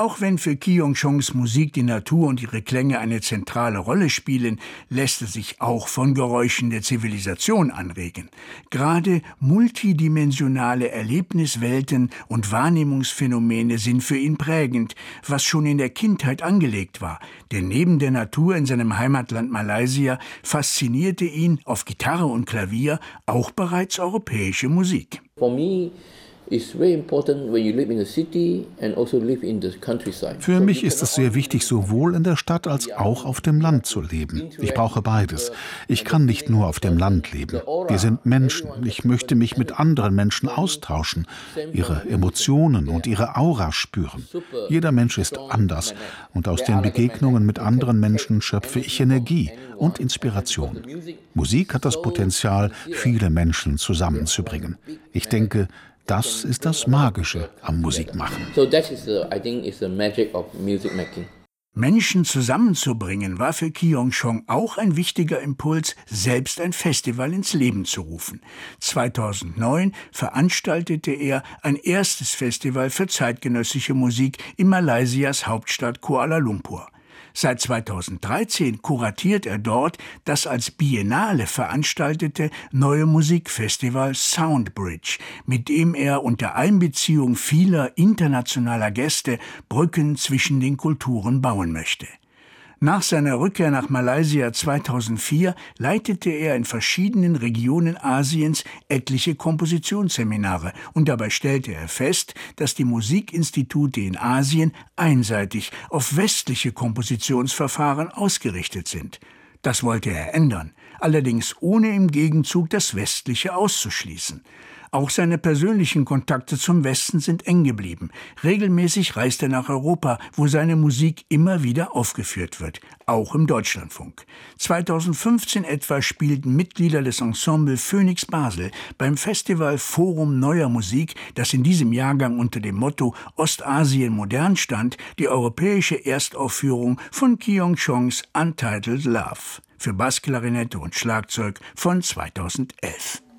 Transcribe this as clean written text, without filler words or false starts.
Auch wenn für Kyung-chongs Musik die Natur und ihre Klänge eine zentrale Rolle spielen, lässt es sich auch von Geräuschen der Zivilisation anregen. Gerade multidimensionale Erlebniswelten und Wahrnehmungsphänomene sind für ihn prägend, was schon in der Kindheit angelegt war. Denn neben der Natur in seinem Heimatland Malaysia faszinierte ihn auf Gitarre und Klavier auch bereits europäische Musik. Für mich ist es sehr wichtig, sowohl in der Stadt als auch auf dem Land zu leben. Ich brauche beides. Ich kann nicht nur auf dem Land leben. Wir sind Menschen. Ich möchte mich mit anderen Menschen austauschen, ihre Emotionen und ihre Aura spüren. Jeder Mensch ist anders und aus den Begegnungen mit anderen Menschen schöpfe ich Energie und Inspiration. Musik hat das Potenzial, viele Menschen zusammenzubringen. Ich denke, das ist das Magische am Musikmachen. Menschen zusammenzubringen war für Kyung-chong auch ein wichtiger Impuls, selbst ein Festival ins Leben zu rufen. 2009 veranstaltete er ein erstes Festival für zeitgenössische Musik in Malaysias Hauptstadt Kuala Lumpur. Seit 2013 kuratiert er dort das als Biennale veranstaltete neue Musikfestival Soundbridge, mit dem er unter Einbeziehung vieler internationaler Gäste Brücken zwischen den Kulturen bauen möchte. Nach seiner Rückkehr nach Malaysia 2004 leitete er in verschiedenen Regionen Asiens etliche Kompositionsseminare und dabei stellte er fest, dass die Musikinstitute in Asien einseitig auf westliche Kompositionsverfahren ausgerichtet sind. Das wollte er ändern, allerdings ohne im Gegenzug das Westliche auszuschließen. Auch seine persönlichen Kontakte zum Westen sind eng geblieben. Regelmäßig reist er nach Europa, wo seine Musik immer wieder aufgeführt wird, auch im Deutschlandfunk. 2015 etwa spielten Mitglieder des Ensemble Phoenix Basel beim Festival Forum Neuer Musik, das in diesem Jahrgang unter dem Motto Ostasien modern stand, die europäische Erstaufführung von Kyung-chongs Untitled Love für Bassklarinette und Schlagzeug von 2011.